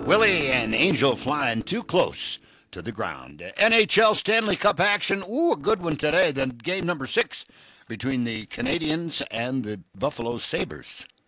Willie and Angel flying too close to the ground. NHL Stanley Cup action. Ooh, a good one today. Then game number 6 between the Canadians and the Buffalo Sabres.